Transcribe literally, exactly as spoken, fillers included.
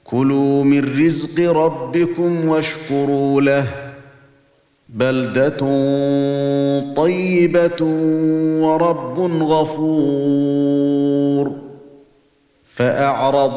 كُلُوا مِن رِّزْقِ رَبِّكُمْ واشكروا له بَلْدَةٌ طَيِّبَةٌ وَرَبٌّ غَفُورٌ. فَأَعْرَضُوا